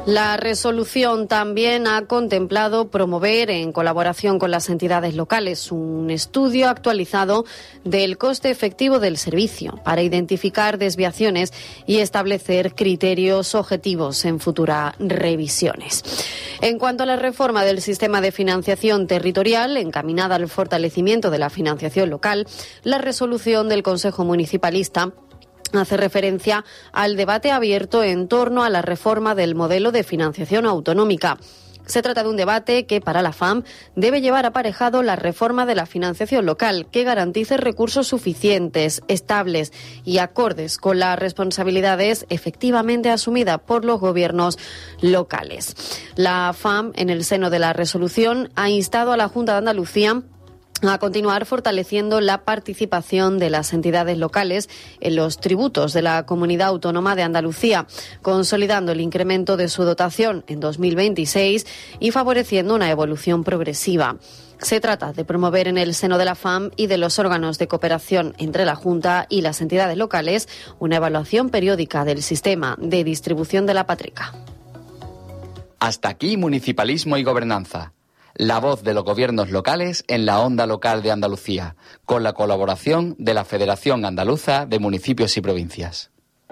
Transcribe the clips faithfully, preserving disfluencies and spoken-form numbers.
La resolución también ha contemplado promover, en colaboración con las entidades locales, un estudio actualizado del coste efectivo del servicio para identificar desviaciones y establecer criterios objetivos en futuras revisiones. En cuanto a la reforma del sistema de financiación territorial, encaminada al fortalecimiento de la financiación local, la resolución del Consejo Municipalista hace referencia al debate abierto en torno a la reforma del modelo de financiación autonómica. Se trata de un debate que, para la F A M, debe llevar aparejado la reforma de la financiación local, que garantice recursos suficientes, estables y acordes con las responsabilidades efectivamente asumidas por los gobiernos locales. La F A M, en el seno de la resolución, ha instado a la Junta de Andalucía a continuar fortaleciendo la participación de las entidades locales en los tributos de la Comunidad Autónoma de Andalucía, consolidando el incremento de su dotación en dos mil veintiséis y favoreciendo una evolución progresiva. Se trata de promover en el seno de la F A M y de los órganos de cooperación entre la Junta y las entidades locales una evaluación periódica del sistema de distribución de la Patrica. Hasta aquí Municipalismo y Gobernanza. La voz de los gobiernos locales en la onda local de Andalucía, con la colaboración de la Federación Andaluza de Municipios y Provincias.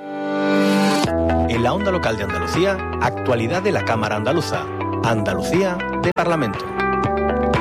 En la onda local de Andalucía, actualidad de la Cámara Andaluza. Andalucía de Parlamento.